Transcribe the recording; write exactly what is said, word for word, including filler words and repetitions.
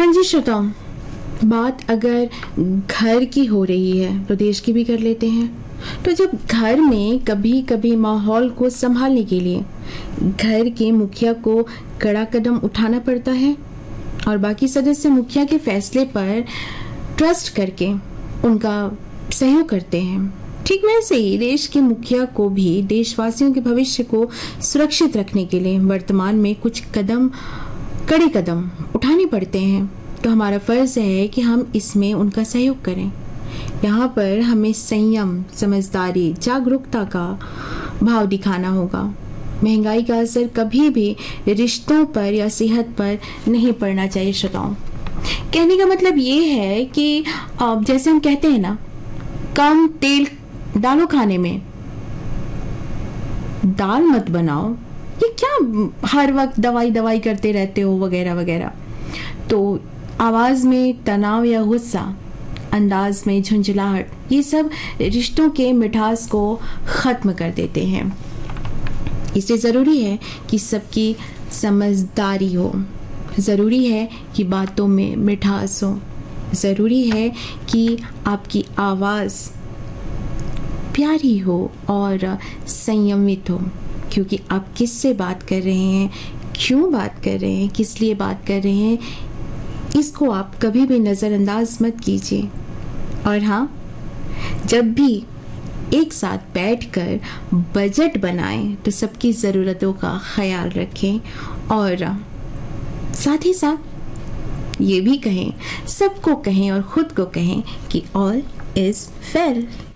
हाँ जी श्रोताओं, बात अगर घर की हो रही है तो देश की भी कर लेते हैं। तो जब घर में कभी कभी माहौल को संभालने के लिए घर के मुखिया को कड़ा कदम उठाना पड़ता है और बाकी सदस्य मुखिया के फैसले पर ट्रस्ट करके उनका सहयोग करते हैं, ठीक वैसे ही देश के मुखिया को भी देशवासियों के भविष्य को सुरक्षित रखने के लिए वर्तमान में कुछ कदम कड़े कदम उठाने पड़ते हैं। तो हमारा फर्ज है कि हम इसमें उनका सहयोग करें। यहाँ पर हमें संयम, समझदारी, जागरूकता का भाव दिखाना होगा। महंगाई का असर कभी भी रिश्तों पर या सेहत पर नहीं पड़ना चाहिए श्रोताओं। कहने का मतलब ये है कि जैसे हम कहते हैं ना, कम तेल डालो खाने में, दाल मत बनाओ, ये क्या हर वक्त दवाई दवाई करते रहते हो वगैरह वगैरह। तो आवाज में तनाव या गुस्सा, अंदाज में झुंझलाहट, ये सब रिश्तों के मिठास को खत्म कर देते हैं। इसलिए जरूरी है कि सबकी समझदारी हो, जरूरी है कि बातों में मिठास हो, जरूरी है कि आपकी आवाज प्यारी हो और संयमित हो, क्योंकि आप किससे बात कर रहे हैं, क्यों बात कर रहे हैं, किस लिए बात कर रहे हैं, इसको आप कभी भी नज़रअंदाज मत कीजिए। और हाँ, जब भी एक साथ बैठकर बजट बनाएं तो सबकी ज़रूरतों का ख्याल रखें और साथ ही साथ ये भी कहें, सबको कहें और ख़ुद को कहें कि ऑल इज़ वेल।